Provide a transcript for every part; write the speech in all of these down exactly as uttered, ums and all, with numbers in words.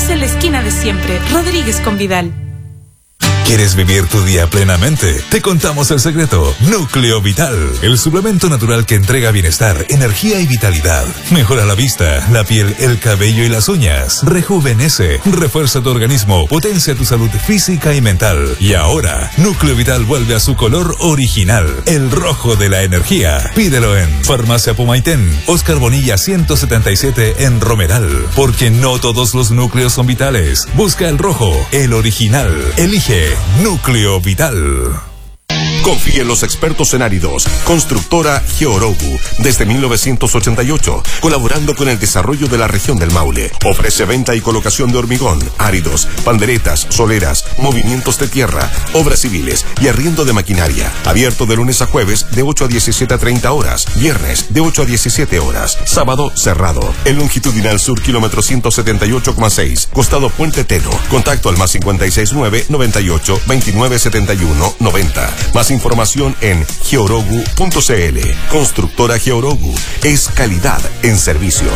Estamos en la esquina de siempre, Rodríguez con Vidal. ¿Quieres vivir tu día plenamente? Te contamos el secreto. Núcleo Vital, el suplemento natural que entrega bienestar, energía y vitalidad. Mejora la vista, la piel, el cabello y las uñas. Rejuvenece, refuerza tu organismo, potencia tu salud física y mental. Y ahora, Núcleo Vital vuelve a su color original, el rojo de la energía. Pídelo en Farmacia Pumaitén, Oscar Bonilla ciento setenta y siete en Romeral. Porque no todos los núcleos son vitales. Busca el rojo, el original. Elige Núcleo Vital. Confíe en los expertos en áridos. Constructora Georogu, desde mil novecientos ochenta y ocho, colaborando con el desarrollo de la región del Maule. Ofrece venta y colocación de hormigón, áridos, panderetas, soleras, movimientos de tierra, obras civiles y arriendo de maquinaria. Abierto de lunes a jueves de ocho a diecisiete a treinta horas, viernes de ocho a diecisiete horas, sábado cerrado. En longitudinal sur, kilómetro ciento setenta y ocho coma seis, costado Puente Teno. Contacto al más cincuenta y seis nueve, noventa y ocho, veintinueve setenta y uno, noventa. Más información en georogu punto cl. Constructora Georogu es calidad en servicios.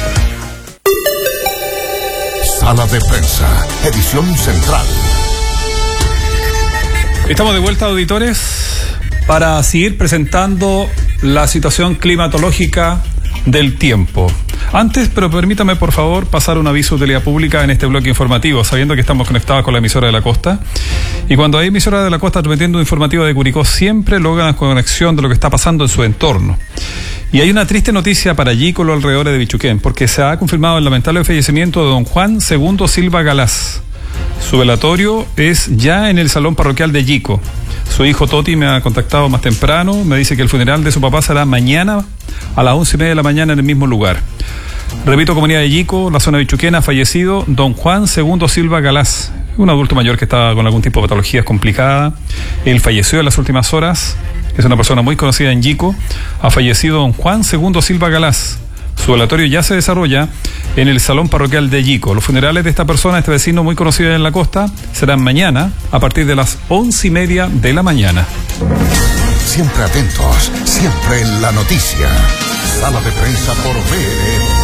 Sala de prensa, edición central. Estamos de vuelta, auditores, para seguir presentando la situación climatológica del tiempo. Antes, pero permítame por favor pasar un aviso de utilidad pública en este bloque informativo, sabiendo que estamos conectados con la emisora de la costa. Y cuando hay emisora de la costa transmitiendo un informativo de Curicó, siempre logran conexión de lo que está pasando en su entorno. Y hay una triste noticia para Yico, los alrededores de Bichuquén, porque se ha confirmado el lamentable fallecimiento de don Juan Segundo Silva Galás. Su velatorio es ya en el salón parroquial de Yico. Su hijo Toti me ha contactado más temprano, me dice que el funeral de su papá será mañana a las once y media de la mañana en el mismo lugar. Repito, comunidad de Yico, la zona de Bichuquén, ha fallecido don Juan Segundo Silva Galás, un adulto mayor que estaba con algún tipo de patologías complicada. Él falleció en las últimas horas, es una persona muy conocida en Yico. Ha fallecido don Juan Segundo Silva Galás. Su velatorio ya se desarrolla en el salón parroquial de Yico. Los funerales de esta persona, este vecino muy conocido en la costa, serán mañana a partir de las once y media de la mañana. Siempre atentos, siempre en la noticia. Sala de prensa por V L.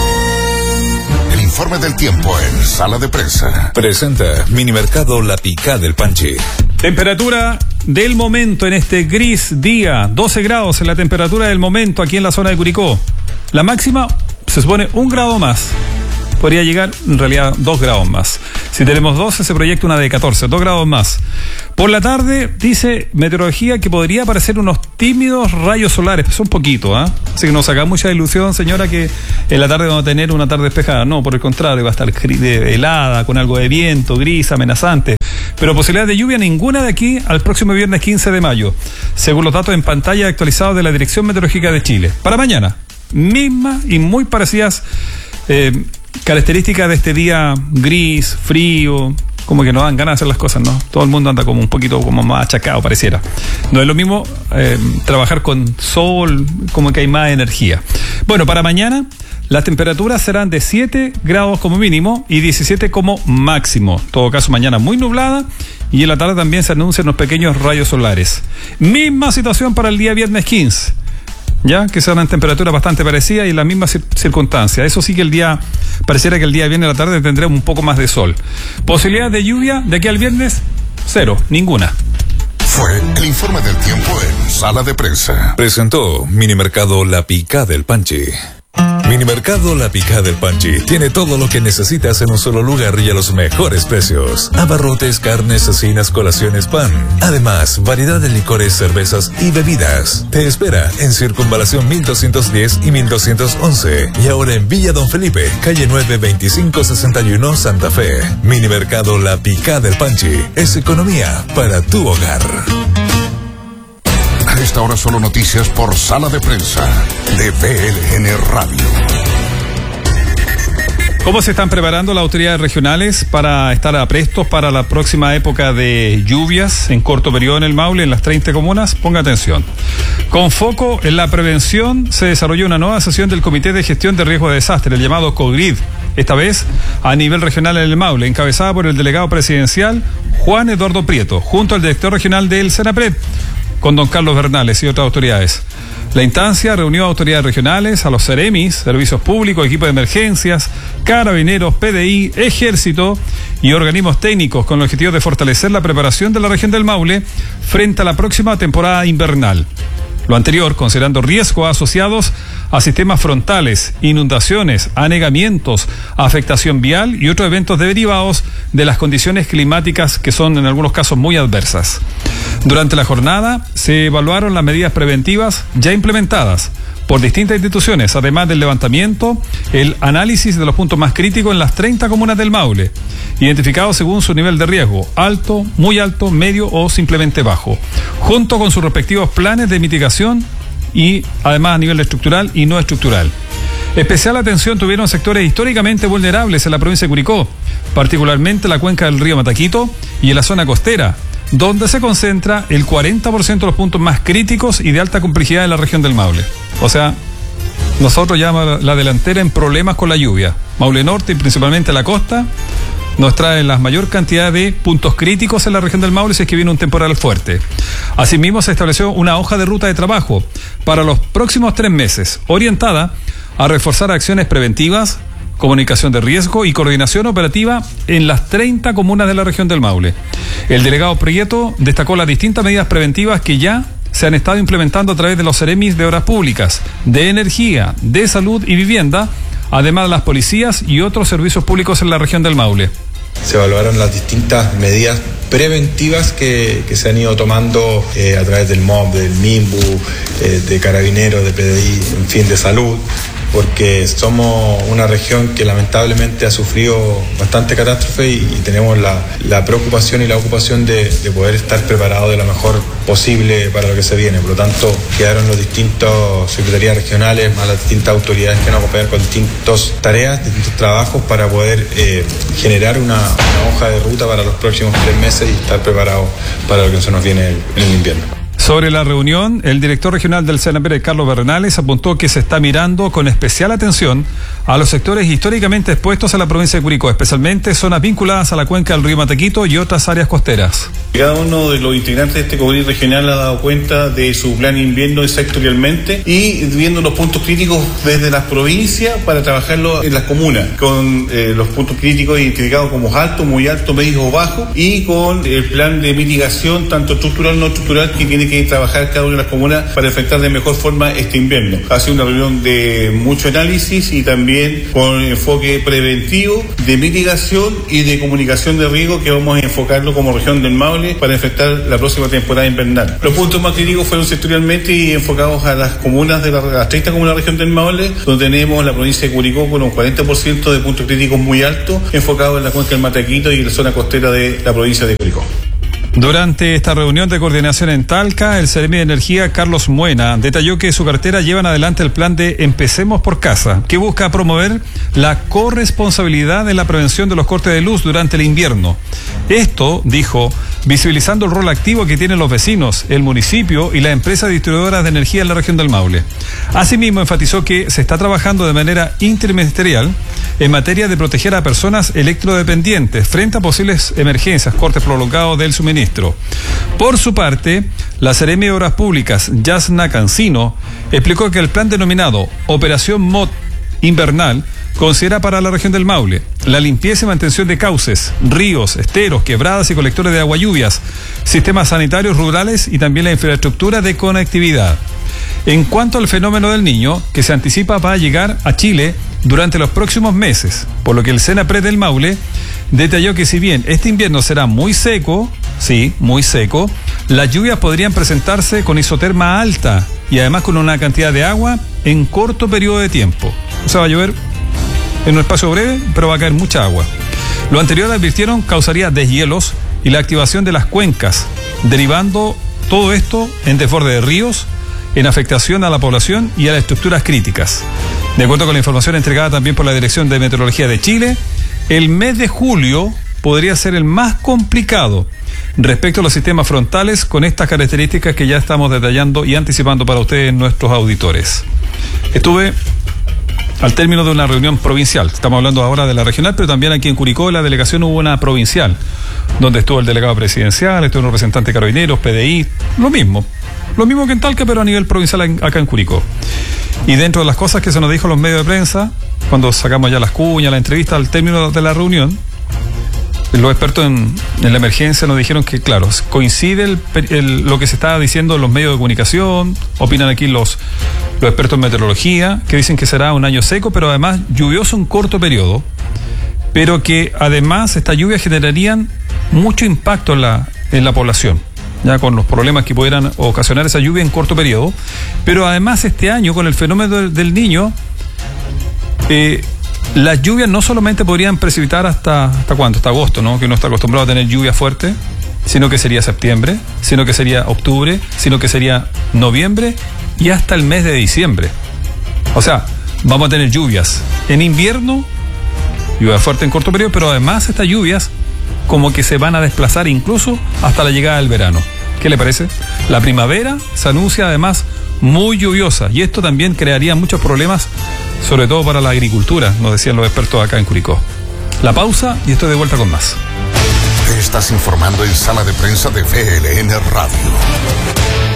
El informe del tiempo en Sala de Prensa. Presenta Minimercado La Picá del Panchi. Temperatura del momento en este gris día, doce grados en la temperatura del momento aquí en la zona de Curicó. La máxima se supone un grado más. Podría llegar en realidad dos grados más. Si tenemos doce, se proyecta una de catorce, dos grados más. Por la tarde, dice meteorología que podría aparecer unos tímidos rayos solares, son poquitos, ¿ah? ¿eh? Así que no saca mucha ilusión, señora, que en la tarde vamos a tener una tarde despejada. No, por el contrario, va a estar helada, con algo de viento, gris, amenazante. Pero posibilidad de lluvia ninguna de aquí al próximo viernes quince de mayo, según los datos en pantalla actualizados de la Dirección Meteorológica de Chile. Para mañana, misma y muy parecidas eh, características de este día gris, frío, como que no dan ganas de hacer las cosas, ¿no? Todo el mundo anda como un poquito como más achacado, pareciera. No es lo mismo eh, trabajar con sol, como que hay más energía. Bueno, para mañana las temperaturas serán de siete grados como mínimo y diecisiete como máximo. En todo caso, mañana muy nublada y en la tarde también se anuncian unos pequeños rayos solares. Misma situación para el día viernes quince. Ya que serán temperaturas bastante parecidas y la misma cir- circunstancia. Eso sí que el día, pareciera que el día viernes a la tarde tendremos un poco más de sol. Posibilidad de lluvia de aquí al viernes, cero, ninguna. Fue el informe del tiempo en Sala de Prensa. Presentó Minimercado La Picá del Panchi. Minimercado La Picá del Panchi tiene todo lo que necesitas en un solo lugar y a los mejores precios. Abarrotes, carnes, cecinas, colaciones, pan. Además, variedad de licores, cervezas y bebidas. Te espera en Circunvalación mil doscientos diez y mil doscientos once. Y ahora en Villa Don Felipe, calle nueve, veinticinco sesenta y uno, Santa Fe. Minimercado La Picá del Panchi es economía para tu hogar. A esta hora solo noticias por Sala de Prensa de V L N Radio. ¿Cómo se están preparando las autoridades regionales para estar aprestos para la próxima época de lluvias en corto periodo en el Maule, en las treinta comunas? Ponga atención. Con foco en la prevención, se desarrolló una nueva sesión del Comité de Gestión de Riesgo de Desastre, el llamado COGRID, esta vez a nivel regional en el Maule, encabezada por el delegado presidencial Juan Eduardo Prieto, junto al director regional del SENAPRED, con don Carlos Bernales y otras autoridades. La instancia reunió a autoridades regionales, a los Ceremis, servicios públicos, equipos de emergencias, carabineros, P D I, ejército y organismos técnicos con el objetivo de fortalecer la preparación de la región del Maule frente a la próxima temporada invernal. Lo anterior, considerando riesgos asociados a sistemas frontales, inundaciones, anegamientos, afectación vial y otros eventos derivados de las condiciones climáticas que son en algunos casos muy adversas. Durante la jornada se evaluaron las medidas preventivas ya implementadas por distintas instituciones, además del levantamiento, el análisis de los puntos más críticos en las treinta comunas del Maule, identificados según su nivel de riesgo, alto, muy alto, medio o simplemente bajo, junto con sus respectivos planes de mitigación y además a nivel estructural y no estructural. Especial atención tuvieron sectores históricamente vulnerables en la provincia de Curicó, particularmente la cuenca del río Mataquito y en la zona costera, donde se concentra el cuarenta por ciento de los puntos más críticos y de alta complejidad de la región del Maule. O sea, nosotros llevamos la delantera en problemas con la lluvia. Maule Norte y principalmente la costa nos trae la mayor cantidad de puntos críticos en la región del Maule si es que viene un temporal fuerte. Asimismo, se estableció una hoja de ruta de trabajo para los próximos tres meses, orientada a reforzar acciones preventivas, comunicación de riesgo y coordinación operativa en las treinta comunas de la región del Maule. El delegado Prieto destacó las distintas medidas preventivas que ya se han estado implementando a través de los Ceremis de Obras Públicas, de Energía, de Salud y Vivienda, además de las policías y otros servicios públicos en la región del Maule. Se evaluaron las distintas medidas preventivas que, que se han ido tomando eh, a través del M O B, del MIMBU, eh, de Carabineros, de P D I, en fin, de Salud, porque somos una región que lamentablemente ha sufrido bastante catástrofe y, y tenemos la, la preocupación y la ocupación de, de poder estar preparados de la mejor posible para lo que se viene. Por lo tanto, quedaron los distintos secretarías regionales, más las distintas autoridades que nos acompañan con distintas tareas, distintos trabajos para poder eh, generar una, una hoja de ruta para los próximos tres meses y estar preparados para lo que se nos viene en el invierno. Sobre la reunión, el director regional del SENAPRED, Carlos Bernales, apuntó que se está mirando con especial atención a los sectores históricamente expuestos a la provincia de Curicó, especialmente zonas vinculadas a la cuenca del río Mataquito y otras áreas costeras. Cada uno de los integrantes de este comité regional ha dado cuenta de su plan invierno sectorialmente y viendo los puntos críticos desde las provincias para trabajarlo en las comunas, con eh, los puntos críticos identificados como alto, muy alto, medio o bajo, y con el plan de mitigación tanto estructural como no estructural que tiene que trabajar cada una de las comunas para enfrentar de mejor forma este invierno. Ha sido una reunión de mucho análisis y también con enfoque preventivo, de mitigación y de comunicación de riesgo que vamos a enfocarlo como región del Maule para enfrentar la próxima temporada invernal. Los puntos más críticos fueron sectorialmente y enfocados a las comunas de la, las treinta comunas de la región del Maule, donde tenemos la provincia de Curicó con un cuarenta por ciento de puntos críticos muy altos, enfocados en la cuenca del Mataquito y en la zona costera de la provincia de Curicó. Durante esta reunión de coordinación en Talca, el Seremi de Energía, Carlos Muena, detalló que su cartera llevan adelante el plan de Empecemos por Casa, que busca promover la corresponsabilidad en la prevención de los cortes de luz durante el invierno. Esto, dijo, visibilizando el rol activo que tienen los vecinos, el municipio y las empresas distribuidoras de energía en la región del Maule. Asimismo, enfatizó que se está trabajando de manera interministerial en materia de proteger a personas electrodependientes frente a posibles emergencias, cortes prolongados del suministro. Por su parte, la Seremi de Obras Públicas, Yasna Cancino, explicó que el plan denominado Operación M O D Invernal considera para la región del Maule la limpieza y mantención de cauces, ríos, esteros, quebradas y colectores de agua lluvias, sistemas sanitarios rurales y también la infraestructura de conectividad. En cuanto al fenómeno del Niño, que se anticipa va a llegar a Chile durante los próximos meses, por lo que el SENAPRED del Maule detalló que si bien este invierno será muy seco, sí, muy seco, las lluvias podrían presentarse con isoterma alta y además con una cantidad de agua en corto periodo de tiempo. O sea, va a llover en un espacio breve, pero va a caer mucha agua. Lo anterior, advirtieron, causaría deshielos y la activación de las cuencas, derivando todo esto en desborde de ríos, en afectación a la población y a las estructuras críticas. De acuerdo con la información entregada también por la Dirección de Meteorología de Chile, el mes de julio podría ser el más complicado respecto a los sistemas frontales con estas características que ya estamos detallando y anticipando para ustedes, nuestros auditores. Estuve al término de una reunión provincial, estamos hablando ahora de la regional, pero también aquí en Curicó, en la delegación hubo una provincial, donde estuvo el delegado presidencial, estuvo un representante de Carabineros, P D I, lo mismo, Lo mismo que en Talca, pero a nivel provincial en, acá en Curicó. Y dentro de las cosas que se nos dijo en los medios de prensa, cuando sacamos ya las cuñas, la entrevista al término de la reunión, los expertos en, en la emergencia nos dijeron que, claro, coincide el, el, lo que se estaba diciendo en los medios de comunicación, opinan aquí los, los expertos en meteorología, que dicen que será un año seco, pero además lluvioso en corto periodo, pero que además estas lluvias generarían mucho impacto en la, en la población, ya con los problemas que pudieran ocasionar esa lluvia en corto periodo, pero además este año con el fenómeno del, del Niño, eh, las lluvias no solamente podrían precipitar hasta, ¿hasta cuánto? Hasta agosto, ¿no? Que uno está acostumbrado a tener lluvia fuerte, sino que sería septiembre, sino que sería octubre, sino que sería noviembre y hasta el mes de diciembre. O sea, vamos a tener lluvias en invierno, lluvia fuerte en corto periodo, pero además estas lluvias como que se van a desplazar incluso hasta la llegada del verano. ¿Qué le parece? La primavera se anuncia además muy lluviosa y esto también crearía muchos problemas, sobre todo para la agricultura, nos decían los expertos acá en Curicó. La pausa y estoy de vuelta con más. Te estás informando en Sala de Prensa de V L N Radio.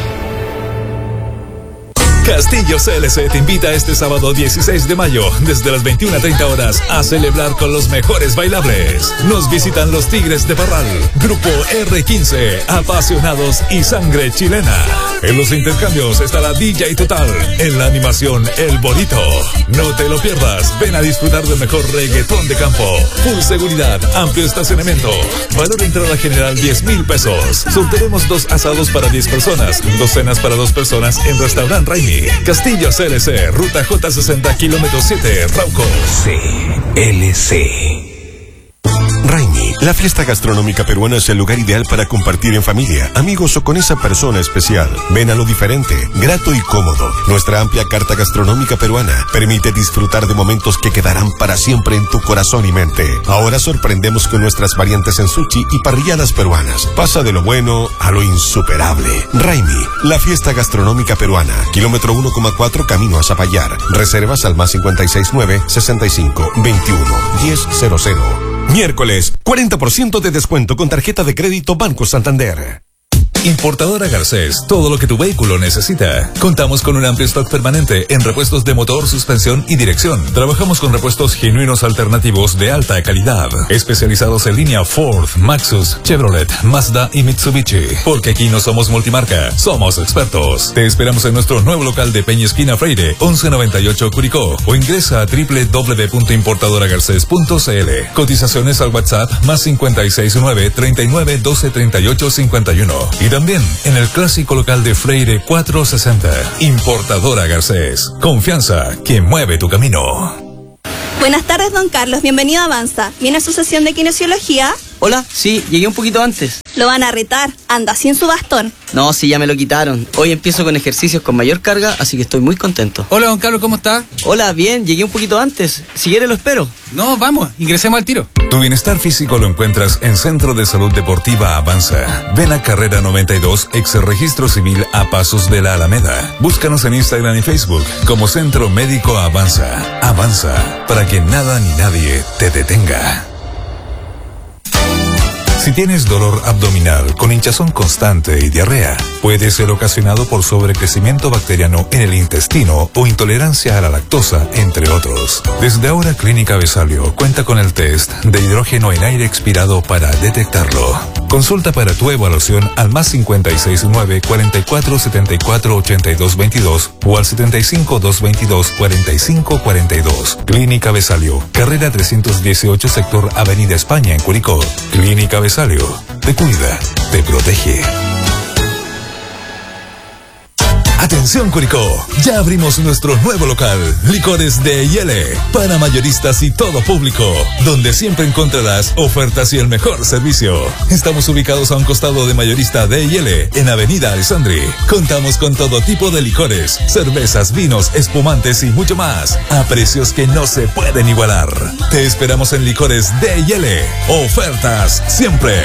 Castillo C L C te invita este sábado dieciséis de mayo desde las veintiuna treinta horas a celebrar con los mejores bailables. Nos visitan los Tigres de Parral, Grupo R quince, Apasionados y Sangre Chilena. En los intercambios estará D J Total, en la animación El Bonito. No te lo pierdas, ven a disfrutar del mejor reggaetón de campo. Full seguridad, amplio estacionamiento. Valor entrada general diez mil pesos. Sortearemos dos asados para diez personas, dos cenas para dos personas en Restaurant Raimi. Castillo C L C, ruta J sesenta, kilómetro siete, Rauco. C L C. Raimi, la fiesta gastronómica peruana es el lugar ideal para compartir en familia, amigos o con esa persona especial. Ven a lo diferente, grato y cómodo. Nuestra amplia carta gastronómica peruana permite disfrutar de momentos que quedarán para siempre en tu corazón y mente. Ahora sorprendemos con nuestras variantes en sushi y parrilladas peruanas. Pasa de lo bueno a lo insuperable. Raimi, la fiesta gastronómica peruana, kilómetro uno coma cuatro, camino a Zapallar. Reservas al más cincuenta y seis nueve, sesenta y cinco, veintiuno, diez cero cero. Miércoles, cuarenta por ciento de descuento con tarjeta de crédito Banco Santander. Importadora Garcés, todo lo que tu vehículo necesita. Contamos con un amplio stock permanente en repuestos de motor, suspensión y dirección. Trabajamos con repuestos genuinos alternativos de alta calidad, especializados en línea Ford, Maxus, Chevrolet, Mazda y Mitsubishi. Porque aquí no somos multimarca, somos expertos. Te esperamos en nuestro nuevo local de Peña Esquina Freire, once noventa y ocho Curicó, o ingresa a doble u doble u doble u punto importadora garcés punto c l. Cotizaciones al WhatsApp más cincuenta y seis nueve, treinta y nueve, doce, treinta y ocho, cincuenta y uno. Y también en el clásico local de Freire cuatrocientos sesenta. Importadora Garcés. Confianza que mueve tu camino. Buenas tardes, don Carlos. Bienvenido a Avanza. ¿Viene a su sesión de kinesiología? Hola, sí, llegué un poquito antes. Lo van a retar. Anda sin su bastón. No, sí, ya me lo quitaron. Hoy empiezo con ejercicios con mayor carga, así que estoy muy contento. Hola, don Carlos, ¿cómo está? Hola, bien, llegué un poquito antes. Si quiere lo espero. No, vamos, ingresemos al tiro. Tu bienestar físico lo encuentras en Centro de Salud Deportiva Avanza. Ven a Carrera noventa y dos, ex Registro Civil a pasos de la Alameda. Búscanos en Instagram y Facebook como Centro Médico Avanza. Avanza, para que nada ni nadie te detenga. Si tienes dolor abdominal con hinchazón constante y diarrea, puede ser ocasionado por sobrecrecimiento bacteriano en el intestino o intolerancia a la lactosa, entre otros. Desde ahora, Clínica Besalio cuenta con el test de hidrógeno en aire expirado para detectarlo. Consulta para tu evaluación al más cincuenta y seis nueve, cuarenta y cuatro, setenta y cuatro, ochenta y dos veintidós o al setenta y cinco, doscientos veintidós, cuarenta y cinco cuarenta y dos. Clínica Besalio, carrera trescientos dieciocho, sector Avenida España, en Curicó. Clínica Besalio. Te cuida, te protege. Atención Curicó, ya abrimos nuestro nuevo local, Licores de Yele, para mayoristas y todo público, donde siempre encontrarás ofertas y el mejor servicio. Estamos ubicados a un costado de Mayorista de Yele, en Avenida Alessandri. Contamos con todo tipo de licores, cervezas, vinos, espumantes y mucho más, a precios que no se pueden igualar. Te esperamos en Licores de Yele. Ofertas siempre.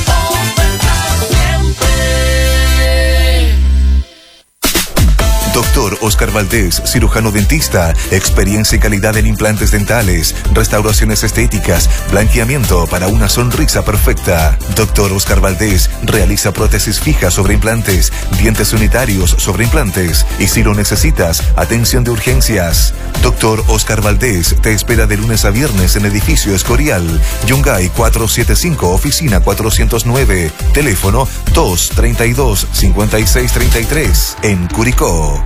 Doctor Doctor Oscar Valdés, cirujano dentista, experiencia y calidad en implantes dentales, restauraciones estéticas, blanqueamiento para una sonrisa perfecta. Doctor Oscar Valdés realiza prótesis fijas sobre implantes, dientes unitarios sobre implantes y si lo necesitas, atención de urgencias. Doctor Oscar Valdés te espera de lunes a viernes en edificio Escorial, Yungay cuatrocientos setenta y cinco, oficina cuatrocientos nueve, teléfono dos treinta y dos, cincuenta y seis treinta y tres, en Curicó.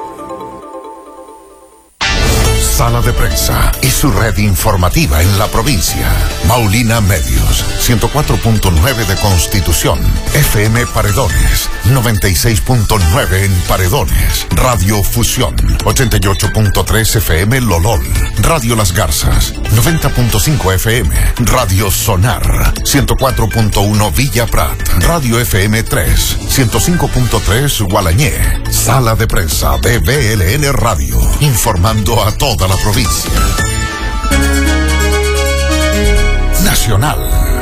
Sala de Prensa y su red informativa en la provincia. Maulina Medios, ciento cuatro punto nueve de Constitución. F M Paredones, noventa y seis punto nueve en Paredones. Radio Fusión, ochenta y ocho punto tres F M Lolol. Radio Las Garzas, noventa punto cinco F M. Radio Sonar, ciento cuatro punto uno Villa Prat. Radio F M tres, ciento cinco punto tres Gualañé. Sala de Prensa de B L N Radio, informando a toda la provincia. Nacional.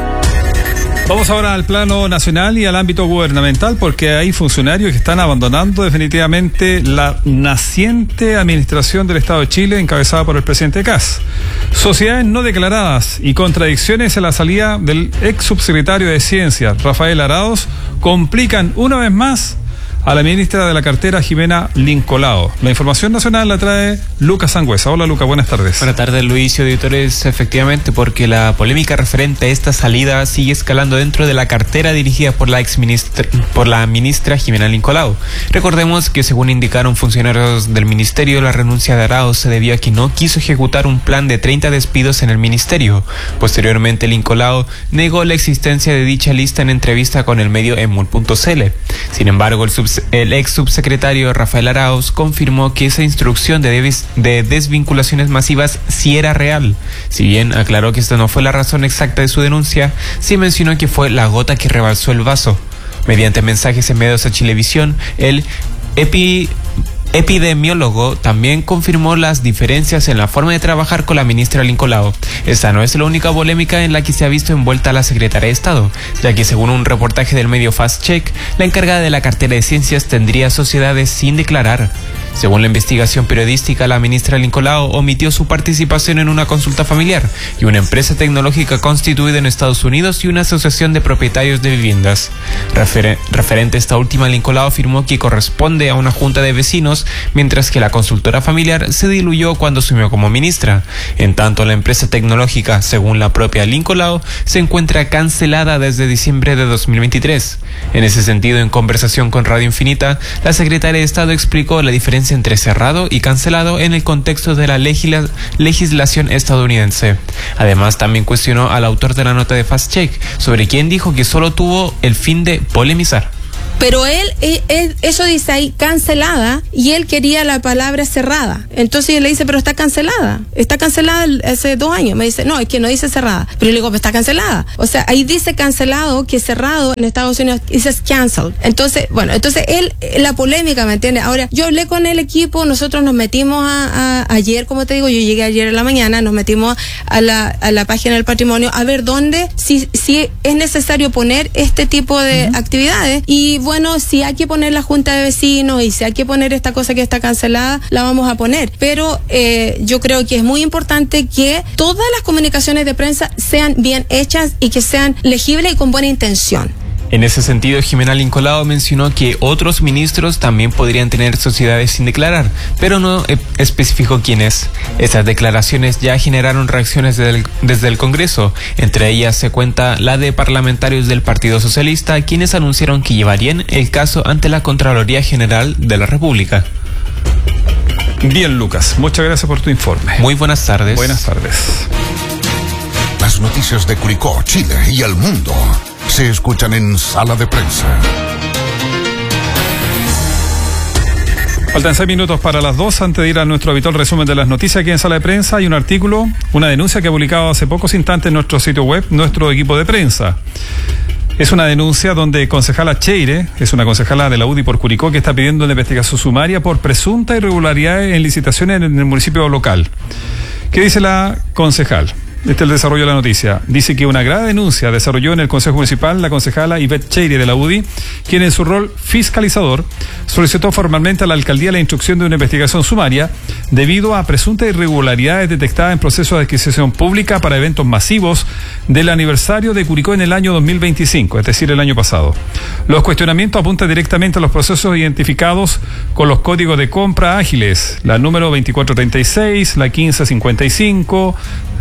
Vamos ahora al plano nacional y al ámbito gubernamental, porque hay funcionarios que están abandonando definitivamente la naciente administración del Estado de Chile encabezada por el presidente Kast. Sociedades no declaradas y contradicciones en la salida del ex subsecretario de Ciencia, Rafael Arauz, complican una vez más a la ministra de la cartera, Jimena Lincolao. La información nacional la trae Lucas Sangüesa. Hola, Lucas, buenas tardes. Buenas tardes, Luis y auditores. Efectivamente, porque la polémica referente a esta salida sigue escalando dentro de la cartera dirigida por la ex ministra, por la ministra Jimena Lincolao. Recordemos que, según indicaron funcionarios del ministerio, la renuncia de Arauz se debió a que no quiso ejecutar un plan de treinta despidos en el ministerio. Posteriormente, Lincolao negó la existencia de dicha lista en entrevista con el medio emul punto c l. Sin embargo, el subs El ex subsecretario Rafael Arauz confirmó que esa instrucción de, devis, de desvinculaciones masivas sí era real. Si bien aclaró que esta no fue la razón exacta de su denuncia, sí mencionó que fue la gota que rebalsó el vaso. Mediante mensajes en medios a Chilevisión, el epi... epidemiólogo también confirmó las diferencias en la forma de trabajar con la ministra Lincolao. Esta no es la única polémica en la que se ha visto envuelta la secretaria de Estado, ya que según un reportaje del medio Fast Check, la encargada de la cartera de Ciencias tendría sociedades sin declarar. Según la investigación periodística, la ministra Lincolao omitió su participación en una consulta familiar y una empresa tecnológica constituida en Estados Unidos y una asociación de propietarios de viviendas. Refer- referente a esta última, Lincolao afirmó que corresponde a una junta de vecinos, mientras que la consultora familiar se diluyó cuando asumió como ministra. En tanto, la empresa tecnológica, según la propia Lincolao, se encuentra cancelada desde diciembre de dos mil veintitrés. En ese sentido, en conversación con Radio Infinita, la secretaria de Estado explicó la diferencia entre cerrado y cancelado en el contexto de la legisla- legislación estadounidense. Además, también cuestionó al autor de la nota de Fast Check sobre quien dijo que solo tuvo el fin de polemizar. Pero él, él, él, eso dice ahí, cancelada, y él quería la palabra cerrada. Entonces yo le dice, pero está cancelada. Está cancelada hace dos años. Me dice, no, es que no dice cerrada. Pero yo le digo, pero está cancelada. O sea, ahí dice cancelado, que cerrado en Estados Unidos dice canceled. Entonces, bueno, entonces él, la polémica, ¿me entiendes? Ahora, yo hablé con el equipo, nosotros nos metimos a, a ayer, como te digo, yo llegué ayer en la mañana, nos metimos a la, a la página del patrimonio a ver dónde, si, si es necesario poner este tipo de uh-huh. actividades. Y bueno, si hay que poner la junta de vecinos y si hay que poner esta cosa que está cancelada, la vamos a poner. Pero eh, yo creo que es muy importante que todas las comunicaciones de prensa sean bien hechas y que sean legibles y con buena intención. En ese sentido, Jimena Lincolao mencionó que otros ministros también podrían tener sociedades sin declarar, pero no e- especificó quiénes. Esas declaraciones ya generaron reacciones desde el, desde el Congreso. Entre ellas se cuenta la de parlamentarios del Partido Socialista, quienes anunciaron que llevarían el caso ante la Contraloría General de la República. Bien, Lucas, muchas gracias por tu informe. Muy buenas tardes. Buenas tardes. Las noticias de Curicó, Chile y el mundo se escuchan en Sala de Prensa. Faltan seis minutos para las dos. Antes de ir a nuestro habitual resumen de las noticias aquí en Sala de Prensa, hay un artículo, una denuncia que ha publicado hace pocos instantes en nuestro sitio web, nuestro equipo de prensa. Es una denuncia donde concejala Cheire, es una concejala de la U D I por Curicó, que está pidiendo una investigación sumaria por presunta irregularidades en licitaciones en el municipio local. ¿Qué dice la concejal? Este es el desarrollo de la noticia. Dice que una grave denuncia desarrolló en el Consejo Municipal la concejala Ivette Cheire de la U D I, quien en su rol fiscalizador solicitó formalmente a la alcaldía la instrucción de una investigación sumaria debido a presuntas irregularidades detectadas en procesos de adquisición pública para eventos masivos del aniversario de Curicó en el año dos mil veinticinco, es decir, el año pasado. Los cuestionamientos apuntan directamente a los procesos identificados con los códigos de compra ágiles, la número veinticuatro treinta y seis, la quince cincuenta y cinco,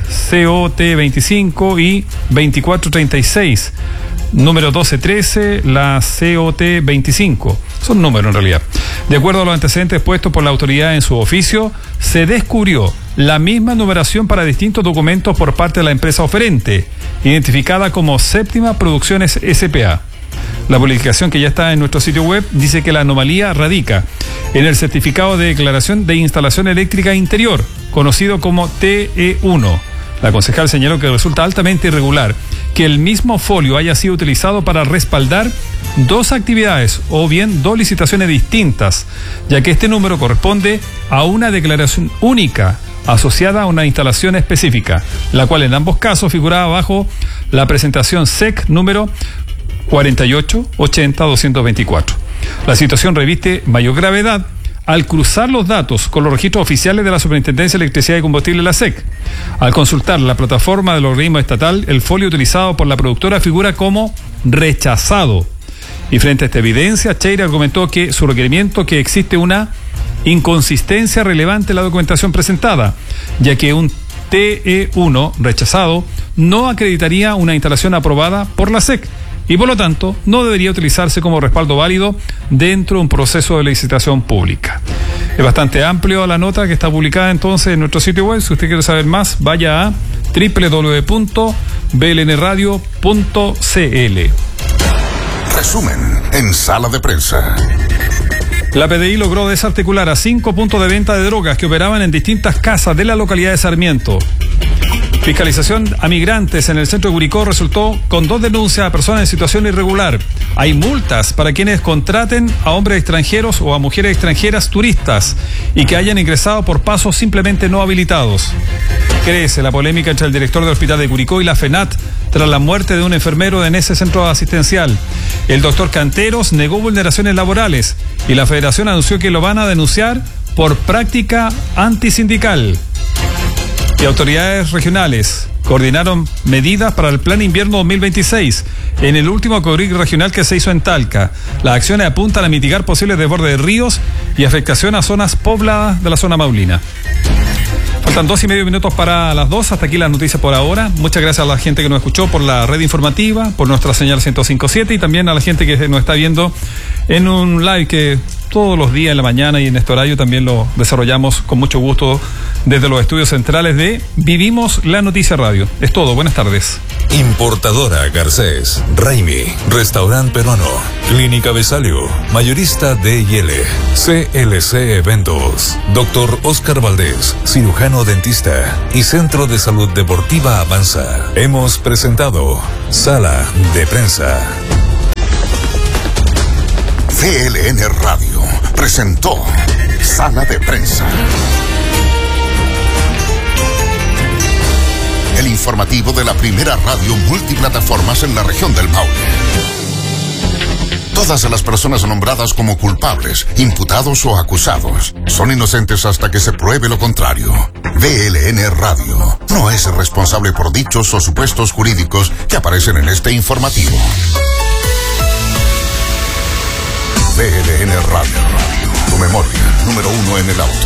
C O T veinticinco y veinticuatro treinta y seis, número doce trece, la C O T veinticinco. Son números en realidad. De acuerdo a los antecedentes puestos por la autoridad en su oficio, se descubrió la misma numeración para distintos documentos por parte de la empresa oferente, identificada como Séptima Producciones S P A. La publicación, que ya está en nuestro sitio web, dice que la anomalía radica en el certificado de declaración de instalación eléctrica interior, conocido como T E uno. La concejal señaló que resulta altamente irregular que el mismo folio haya sido utilizado para respaldar dos actividades o bien dos licitaciones distintas, ya que este número corresponde a una declaración única asociada a una instalación específica, la cual en ambos casos figuraba bajo la presentación S E C número cuarenta y ocho ochenta doscientos veinticuatro. La situación reviste mayor gravedad al cruzar los datos con los registros oficiales de la Superintendencia de Electricidad y Combustible, la S E C. Al consultar la plataforma del organismo estatal, el folio utilizado por la productora figura como rechazado. Y frente a esta evidencia, Cheire argumentó que su requerimiento que existe una inconsistencia relevante en la documentación presentada, ya que un T E uno rechazado no acreditaría una instalación aprobada por la S E C y por lo tanto no debería utilizarse como respaldo válido dentro de un proceso de licitación pública. Es bastante amplio la nota que está publicada entonces en nuestro sitio web. Si usted quiere saber más, vaya a doble u doble u doble u punto b l n radio punto c l. Resumen en Sala de Prensa. La P D I logró desarticular a cinco puntos de venta de drogas que operaban en distintas casas de la localidad de Sarmiento. Fiscalización a migrantes en el centro de Curicó resultó con dos denuncias a personas en situación irregular. Hay multas para quienes contraten a hombres extranjeros o a mujeres extranjeras turistas y que hayan ingresado por pasos simplemente no habilitados. Crece la polémica entre el director del hospital de Curicó y la FENAT tras la muerte de un enfermero en ese centro asistencial. El doctor Canteros negó vulneraciones laborales y la federación anunció que lo van a denunciar por práctica antisindical. Y autoridades regionales coordinaron medidas para el Plan Invierno dos mil veintiséis en el último CORIC regional que se hizo en Talca. Las acciones apuntan a mitigar posibles desbordes de ríos y afectación a zonas pobladas de la zona maulina. Faltan dos y medio minutos para las dos. Hasta aquí las noticias por ahora. Muchas gracias a la gente que nos escuchó por la red informativa, por nuestra señal ciento cinco punto siete y también a la gente que nos está viendo en un live que todos los días en la mañana y en este horario también lo desarrollamos con mucho gusto desde los estudios centrales de Vivimos la Noticia Radio. Es todo, buenas tardes. Importadora Garcés, Raimi, Restaurant Peruano, Clínica Besalio, Mayorista D y L, C L C Eventos, Doctor Oscar Valdés, Cirujano Dentista y Centro de Salud Deportiva Avanza. Hemos presentado Sala de Prensa. V L N Radio presentó Sala de Prensa. El informativo de la primera radio multiplataformas en la región del Maule. Todas las personas nombradas como culpables, imputados o acusados son inocentes hasta que se pruebe lo contrario. V L N Radio no es responsable por dichos o supuestos jurídicos que aparecen en este informativo. V L N Radio, tu memoria número uno en el auto.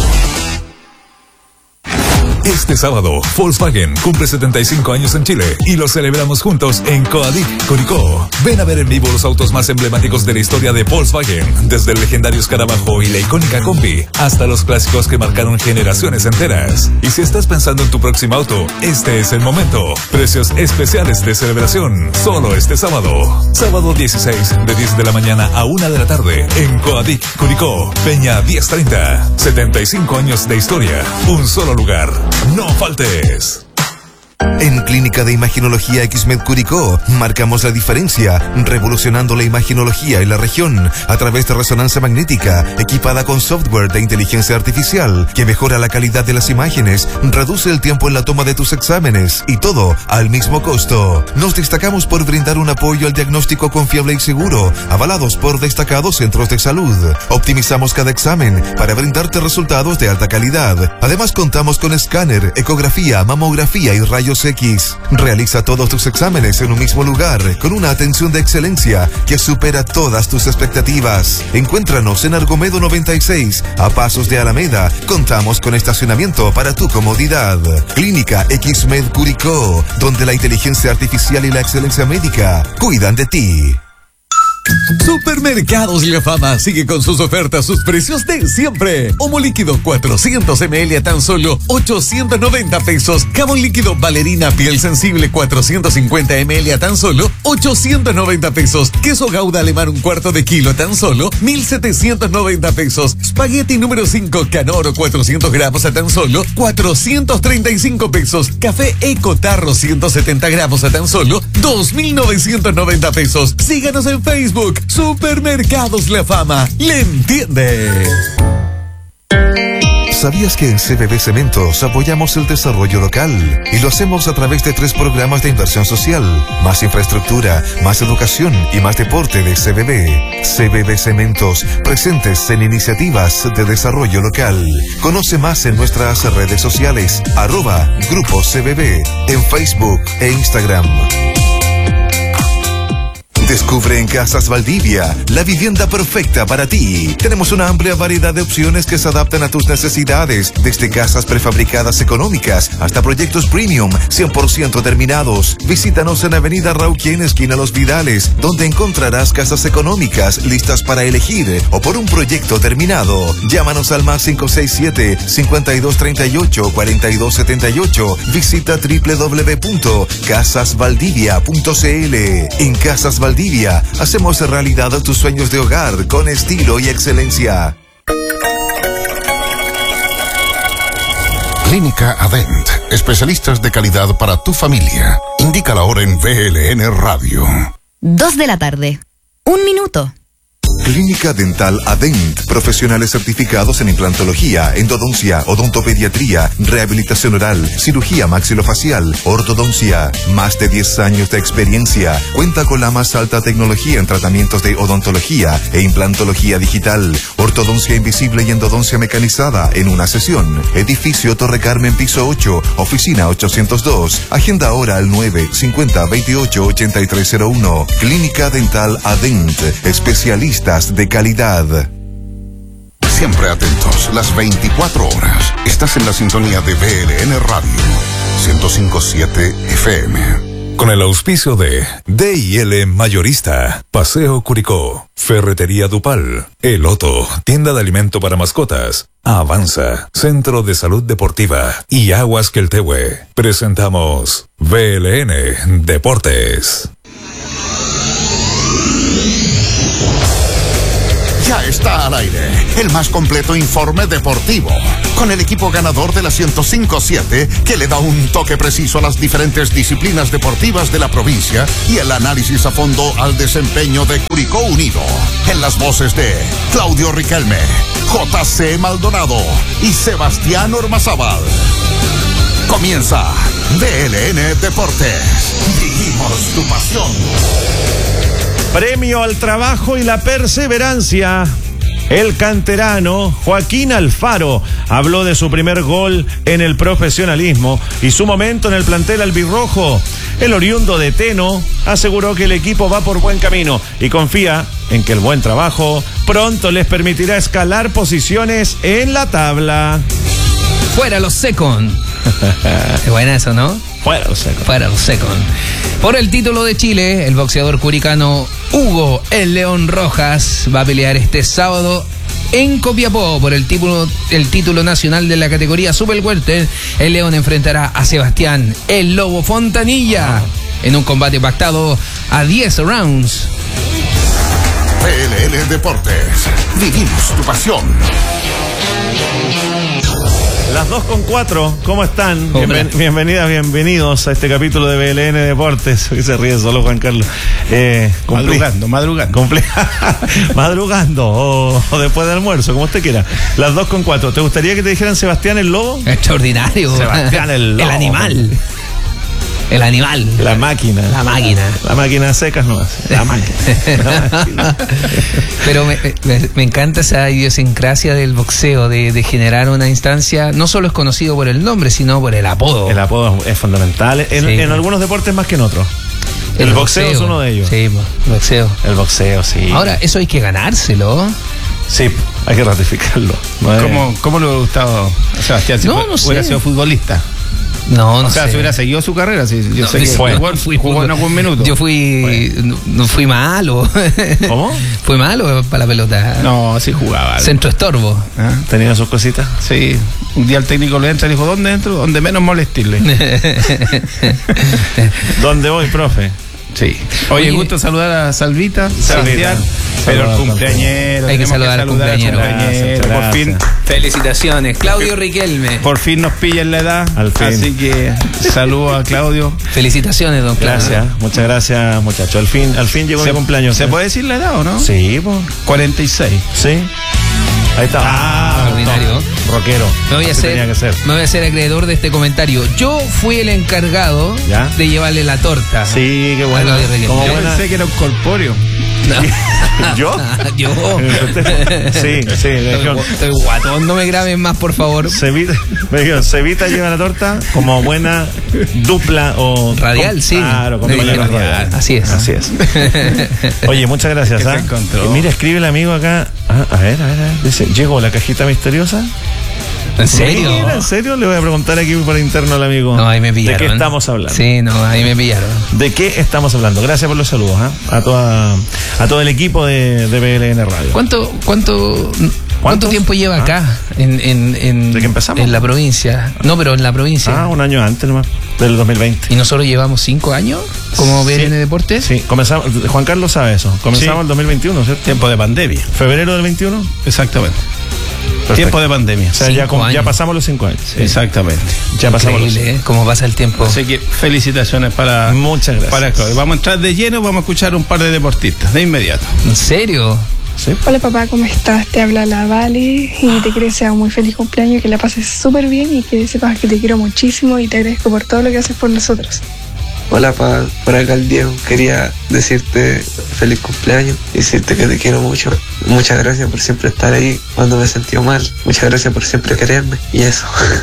Este sábado, Volkswagen cumple setenta y cinco años en Chile y lo celebramos juntos en Coadic, Curicó. Ven a ver en vivo los autos más emblemáticos de la historia de Volkswagen, desde el legendario Escarabajo y la icónica Combi, hasta los clásicos que marcaron generaciones enteras. Y si estás pensando en tu próximo auto, este es el momento. Precios especiales de celebración, solo este sábado. Sábado dieciséis, de diez de la mañana a una de la tarde, en Coadic, Curicó. Peña diez treinta. setenta y cinco años de historia, un solo lugar. No faltes. En Clínica de Imaginología X-Med Curicó marcamos la diferencia, revolucionando la imaginología en la región a través de resonancia magnética, equipada con software de inteligencia artificial que mejora la calidad de las imágenes, reduce el tiempo en la toma de tus exámenes y todo al mismo costo. Nos destacamos por brindar un apoyo al diagnóstico confiable y seguro, avalados por destacados centros de salud. Optimizamos cada examen para brindarte resultados de alta calidad. Además, contamos con escáner, ecografía, mamografía y rayos X. Realiza todos tus exámenes en un mismo lugar, con una atención de excelencia que supera todas tus expectativas. Encuéntranos en Argomedo noventa y seis, a pasos de Alameda. Contamos con estacionamiento para tu comodidad. Clínica X-Med Curicó, donde la inteligencia artificial y la excelencia médica cuidan de ti. Supermercados La Fama sigue con sus ofertas, sus precios de siempre. Homo líquido cuatrocientos mililitros a tan solo ochocientos noventa pesos. Jabón líquido Valerina piel sensible cuatrocientos cincuenta mililitros a tan solo ochocientos noventa pesos. Queso Gouda alemán un cuarto de kilo a tan solo mil setecientos noventa pesos. Spaghetti número cinco Canoro cuatrocientos gramos a tan solo cuatrocientos treinta y cinco pesos. Café Eco Tarro ciento setenta gramos a tan solo dos mil novecientos noventa pesos. Síganos en Facebook. Supermercados La Fama. ¿Le entiende? ¿Sabías que en C B B Cementos apoyamos el desarrollo local? Y lo hacemos a través de tres programas de inversión social: más infraestructura, más educación y más deporte de C B B. C B B Cementos, presentes en iniciativas de desarrollo local. Conoce más en nuestras redes sociales, arroba Grupo C B B, en Facebook e Instagram. Descubre en Casas Valdivia la vivienda perfecta para ti. Tenemos una amplia variedad de opciones que se adaptan a tus necesidades, desde casas prefabricadas económicas hasta proyectos premium cien por ciento terminados. Visítanos en Avenida Rauquén, esquina Los Vidales, donde encontrarás casas económicas listas para elegir o por un proyecto terminado. Llámanos al más cinco seis siete, cinco dos tres ocho, cuatro dos siete ocho. Visita doble u doble u doble u punto casas valdivia punto c l. En Casas Valdivia hacemos realidad tus sueños de hogar con estilo y excelencia. Clínica Adent, especialistas de calidad para tu familia. Indica la hora en V L N Radio. Dos de la tarde. Un minuto. Clínica Dental Adent, profesionales certificados en implantología, endodoncia, odontopediatría, rehabilitación oral, cirugía maxilofacial, ortodoncia. Más de diez años de experiencia. Cuenta con la más alta tecnología en tratamientos de odontología e implantología digital, ortodoncia invisible y endodoncia mecanizada en una sesión. Edificio Torre Carmen, piso ocho, oficina ochocientos dos. Agenda ahora al nueve cincuenta veintiocho ochenta y tres cero uno. Clínica Dental Adent, especialistas de calidad. Siempre atentos, las veinticuatro horas. Estás en la sintonía de V L N Radio ciento cinco punto siete F M. Con el auspicio de D y L Mayorista, Paseo Curicó, Ferretería Dupal, El Otto, tienda de alimento para mascotas, Avanza, Centro de Salud Deportiva y Aguas Queltehue. Presentamos V L N Deportes. Ya está al aire el más completo informe deportivo, con el equipo ganador de la ciento cinco punto siete que le da un toque preciso a las diferentes disciplinas deportivas de la provincia y el análisis a fondo al desempeño de Curicó Unido. En las voces de Claudio Riquelme, J C Maldonado y Sebastián Ormazábal. Comienza V L N Deportes. Vivimos tu pasión. Premio al trabajo y la perseverancia. El canterano Joaquín Alfaro habló de su primer gol en el profesionalismo y su momento en el plantel albirrojo. El oriundo de Teno aseguró que el equipo va por buen camino y confía en que el buen trabajo pronto les permitirá escalar posiciones en la tabla. Fuera los second. Es buena eso, ¿no? Fuera los second. Fuera los second. Por el título de Chile, el boxeador curicano Hugo El León Rojas va a pelear este sábado en Copiapó por el título, el título nacional de la categoría Super Welter. El León enfrentará a Sebastián El Lobo Fontanilla en un combate pactado a diez rounds. V L N Deportes. Vivimos tu pasión. Las dos con cuatro, ¿cómo están? Bienven, bienvenidas, bienvenidos a este capítulo de B L N Deportes. Hoy se ríe solo Juan Carlos. Eh, madrugando, madrugando. Comple madrugando o, o después del almuerzo, como usted quiera. Las dos con cuatro. ¿Te gustaría que te dijeran Sebastián el Lobo? Extraordinario. Sebastián el Lobo. El animal. El animal. La máquina. La máquina. La máquina secas no hace. La máquina. La máquina. Pero me, me, me encanta esa idiosincrasia del boxeo, de, de generar una instancia. No solo es conocido por el nombre, sino por el apodo. El apodo es fundamental. En, sí. en algunos deportes más que en otros. El, el boxeo, boxeo es uno de ellos. Sí, el boxeo. El boxeo, sí. Ahora, eso hay que ganárselo. Sí, hay que ratificarlo. No es... ¿Cómo, ¿Cómo le hubiera gustado Sebastián si no, fue, no sé. hubiera sido futbolista? No, no o sea, sé. si hubiera seguido su carrera, si yo no, sé que fue, jugó, fui, jugó en algún minuto. Yo fui, no, no fui malo. ¿Cómo? Fui malo para la pelota. No, sí jugaba. Centro estorbo. ¿Ah? ¿Tenía sus cositas? Sí. Un día el técnico le entra y dijo, ¿dónde entro? Donde menos molestirle. ¿Dónde voy, profe? Sí. Oye, Oye, gusto saludar a Salvita, Sebastián, pero el cumpleañero. Hay que saludar al cumpleañero. cumpleañero. Por fin. Felicitaciones, Claudio Riquelme. Por fin nos pilla en la edad. Al fin. Así que saludo a Claudio. Felicitaciones, don Claudio. Gracias, muchas gracias, muchachos. Al fin, al fin llegó el cumpleaños. ¿Se puede decir la edad o no? Sí, pues. cuarenta y seis. Sí. Ahí está. Ah, extraordinario. No, rockero. Me voy, a ser, ser. me voy a ser acreedor de este comentario. Yo fui el encargado ¿Ya? de llevarle la torta. Sí, qué bueno. Yo buena... pensé que era un corpóreo. No. ¿Yo? Yo. Sí, sí. Estoy, estoy guatón, no me graben más, por favor. Cevita, me dijeron, Cevita lleva la torta como buena dupla o... Radial, con, sí. Claro, con radial. Así es. Así es. Oye, muchas gracias. ¿Ah? Mira, escribe el amigo acá. Ah, a ver, a ver, a ver. Dice, ¿llegó la cajita misteriosa? ¿En serio? Mira, ¿en serio? Le voy a preguntar aquí por interno al amigo. No, ahí me pillaron. ¿De qué estamos hablando? Sí, no, ahí me pillaron. ¿De qué estamos hablando? Gracias por los saludos ¿eh? a toda a todo el equipo de, de B L N Radio. ¿Cuánto cuánto cuánto tiempo lleva acá ah. en, en, en, ¿De qué empezamos? En la provincia. No, pero en la provincia. Ah, un año antes nomás, del dos mil veinte. ¿Y nosotros llevamos cinco años como B L N sí. Deportes? Sí, comenzamos, Juan Carlos sabe eso. Comenzamos sí. el dos mil veintiuno, ¿cierto? Tiempo de pandemia. ¿Febrero del veintiuno? Exactamente. Perfecto. Tiempo de pandemia. O sea, ya, ya pasamos los cinco años. Sí. Exactamente. Ya pasamos los cinco. ¿eh? Cómo pasa el tiempo. Así que felicitaciones para. Muchas gracias. Para Claudio. Vamos a entrar de lleno, vamos a escuchar un par de deportistas de inmediato. ¿En serio? Sí. Hola papá, ¿cómo estás? Te habla la Vale y te quiero desear un muy feliz cumpleaños, que la pases súper bien y que sepas que te quiero muchísimo y te agradezco por todo lo que haces por nosotros. Hola, pa, por acá el Diego. Quería decirte feliz cumpleaños, decirte que te quiero mucho. Muchas gracias por siempre estar ahí cuando me he sentido mal. Muchas gracias por siempre quererme. Y eso.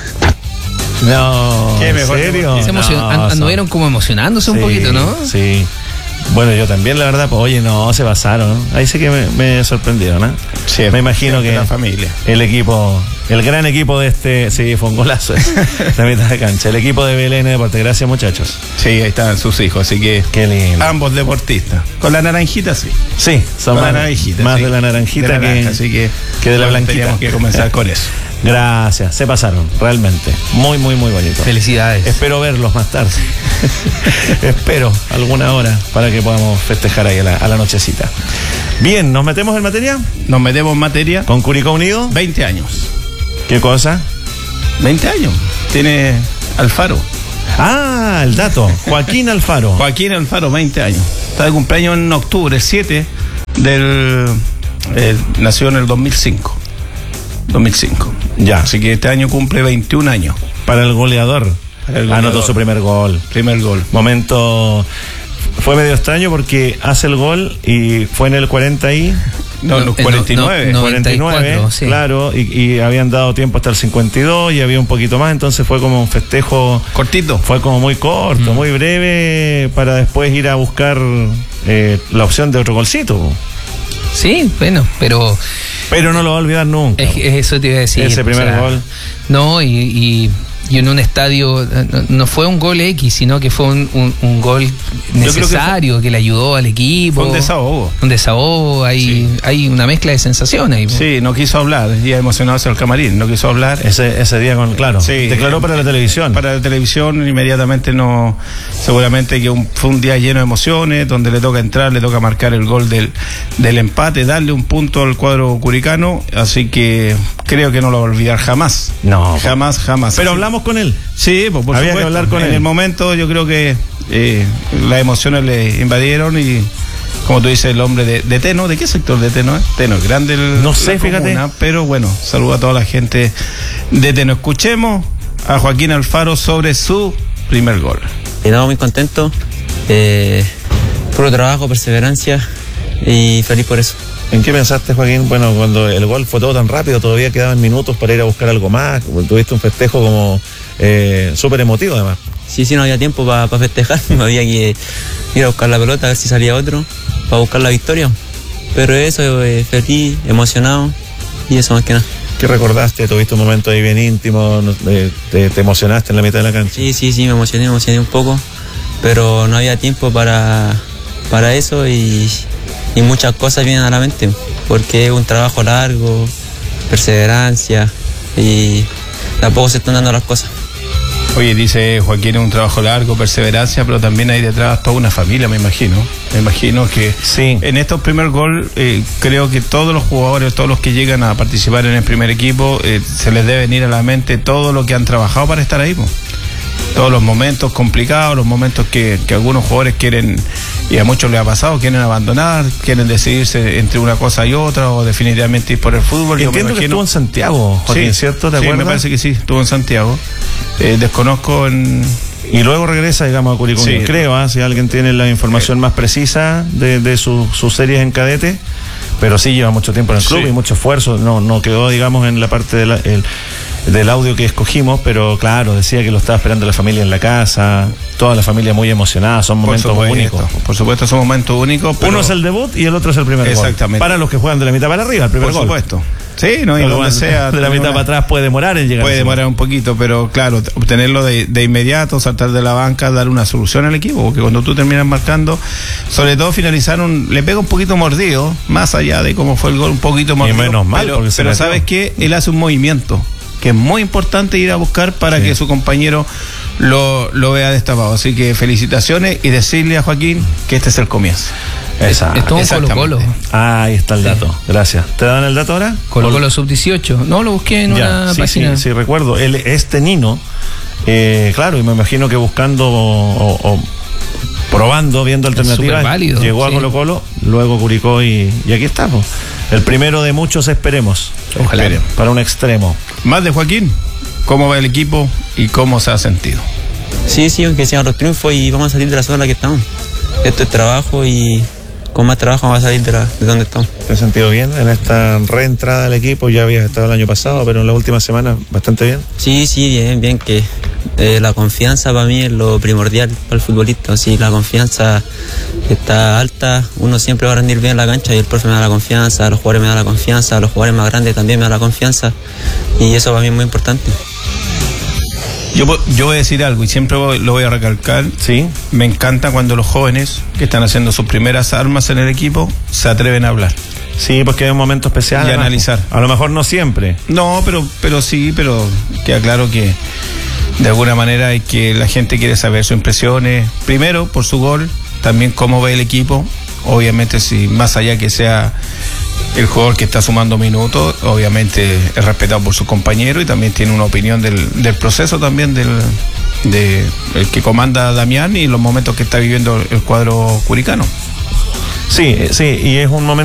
No, ¿Qué, ¿en serio? Se emocion... no, anduvieron como emocionándose un sí, poquito, ¿no? Sí. Bueno, yo también, la verdad, pues, oye, no, se pasaron, ¿no? Ahí sí que me, me sorprendieron, ¿no? Sí, me imagino que la familia. El equipo, el gran equipo de este, sí, fue un golazo de mitad de cancha. El equipo de B L N Deportes, gracias muchachos. Sí, ahí están sus hijos, así que qué lindo. Ambos deportistas. Con la naranjita, sí. Sí, son con más, la naranjita, más sí. de la naranjita de naranja, que, así que, que de la blanquita. Teníamos que comenzar con eso. Gracias, se pasaron, realmente. Muy, muy, muy bonito. Felicidades. Espero verlos más tarde. Espero alguna hora para que podamos festejar ahí a la, a la nochecita. Bien, ¿nos metemos en materia? Nos metemos en materia. ¿Con Curicó Unido? veinte años. ¿Qué cosa? veinte años. Tiene Alfaro. Ah, el dato. Joaquín Alfaro. Joaquín Alfaro, veinte años. Está de cumpleaños en octubre, siete del... Eh, nació en el dos mil cinco. dos mil cinco. Ya. Así que este año cumple veintiún años. Para el goleador. Para el goleador. Anotó su primer gol. Primer gol. Momento. Fue medio extraño porque hace el gol y fue en el cuarenta y. No, en los cuarenta y nueve. No, no, cuarenta y nueve, noventa y cuatro, sí. Claro, y, y habían dado tiempo hasta el cincuenta y dos y había un poquito más, entonces fue como un festejo. Cortito. Fue como muy corto, mm. muy breve, para después ir a buscar eh, la opción de otro golcito. Sí, bueno, pero... Pero no lo va a olvidar nunca. Es, es eso te iba a decir. Ese primer o sea, gol. No, y, y y en un estadio, no, no fue un gol X, sino que fue un, un, un gol necesario que, fue, que le ayudó al equipo. Fue un desahogo. Un desahogo, hay, sí. hay una mezcla de sensaciones ahí. Sí, no quiso hablar, ya emocionado hacia el camarín, no quiso hablar. Ese, ese día, con claro, sí, declaró para la televisión. Para la televisión, inmediatamente no, seguramente que un, fue un día lleno de emociones, donde le toca entrar, le toca marcar el gol del, del empate, darle un punto al cuadro curicano, así que creo que no lo va a olvidar jamás. No. Jamás, jamás. Pero hablamos con él. Sí, pues por Había supuesto. que hablar con en él. En el momento yo creo que eh, las emociones le invadieron y, como tú dices, el hombre de, de Teno, ¿de qué sector de Teno? Eh? Teno, es grande el, no sé, fíjate. Comuna, pero bueno, saludo a toda la gente de Teno. Escuchemos a Joaquín Alfaro sobre su primer gol. Estamos muy contentos, eh, puro trabajo, perseverancia y feliz por eso. ¿En qué pensaste, Joaquín? Bueno, cuando el gol fue todo tan rápido, todavía quedaban minutos para ir a buscar algo más. Tuviste un festejo como eh, súper emotivo, además. Sí, sí, no había tiempo para pa festejar. Había que ir a buscar la pelota, a ver si salía otro, para buscar la victoria. Pero eso, eh, feliz, emocionado, y eso más que nada. ¿Qué recordaste? ¿Tuviste un momento ahí bien íntimo? ¿Te, te, te emocionaste en la mitad de la cancha? Sí, sí, sí, me emocioné, me emocioné un poco, pero no había tiempo para, para eso y... y muchas cosas vienen a la mente, porque es un trabajo largo, perseverancia, y tampoco se están dando las cosas. Oye, dice Joaquín, es un trabajo largo, perseverancia, pero también hay detrás toda una familia, me imagino. Me imagino que sí. En estos primer gol, eh, creo que todos los jugadores, todos los que llegan a participar en el primer equipo, eh, se les debe venir a la mente todo lo que han trabajado para estar ahí, po. Todos los momentos complicados, los momentos que, que algunos jugadores quieren, y a muchos les ha pasado, quieren abandonar, quieren decidirse entre una cosa y otra, o definitivamente ir por el fútbol. Yo entiendo que estuvo en Santiago, Joaquín, sí, ¿cierto? ¿Te sí, acuerdas? Me parece que sí, estuvo en Santiago. Eh, desconozco en... Y luego regresa, digamos, a Curicó. Sí. Creo, ¿eh? Si alguien tiene la información sí. más precisa de, de sus su series en cadete, pero sí lleva mucho tiempo en el club sí. y mucho esfuerzo. No, no quedó, digamos, en la parte de la, el, del audio que escogimos, pero claro, decía que lo estaba esperando la familia en la casa, toda la familia muy emocionada, son momentos por supuesto, únicos. Por supuesto, son momentos únicos. Pero... Uno es el debut y el otro es el primer Exactamente. gol. Para los que juegan de la mitad para arriba, el primer por gol. Por supuesto. Sí, no, y pero donde bueno, sea. De la mitad una... para atrás puede demorar en llegar. Puede demorar un poquito, pero claro, obtenerlo de, de inmediato, saltar de la banca, dar una solución al equipo, porque cuando tú terminas marcando, sobre todo finalizaron, le pega un poquito mordido, más allá de cómo fue el gol, un poquito mordido. Y menos mal, pero, porque pero ¿sabes qué? Él hace un movimiento que es muy importante ir a buscar para sí. que su compañero lo, lo vea destapado. Así que felicitaciones y decirle a Joaquín que este es el comienzo. Esa, Esto es un Colo Colo. Ah, ahí está el sí. dato. Gracias. ¿Te dan el dato ahora? Colo Colo sub dieciocho. No, lo busqué en ya, una sí, página. Sí, sí, recuerdo. Él, este Nino, eh, claro, y me imagino que buscando o, o probando, viendo alternativas, válido, llegó sí. a Colo Colo, luego Curicó y, y aquí estamos. El primero de muchos, esperemos. Ojalá. Esperemos, para un extremo. Más de Joaquín, ¿cómo va el equipo y cómo se ha sentido? Sí, sí, aunque sean los triunfos y vamos a salir de la zona en la que estamos. Esto es trabajo y con más trabajo vamos a salir de, la, de donde estamos. ¿Te has sentido bien en esta reentrada al equipo? Ya habías estado el año pasado, pero en la última semana bastante bien. Sí, sí, bien, bien, que eh, la confianza para mí es lo primordial para el futbolista. Si la confianza está alta, uno siempre va a rendir bien en la cancha y el profe me da la confianza, los jugadores me dan la confianza, los jugadores más grandes también me dan la confianza y eso para mí es muy importante. Yo, yo voy a decir algo y siempre lo voy a recalcar. Sí. Me encanta cuando los jóvenes que están haciendo sus primeras armas en el equipo se atreven a hablar. Sí, porque es un momento especial. Y además, analizar. A lo mejor no siempre. No, pero, pero sí, pero queda claro que de alguna manera hay que la gente quiere saber sus impresiones. Primero, por su gol, también cómo ve el equipo. Obviamente, si más allá que sea el jugador que está sumando minutos, obviamente es respetado por su compañero y también tiene una opinión del, del proceso también del de el que comanda Damián y los momentos que está viviendo el cuadro curicano. Sí, sí, y es un momento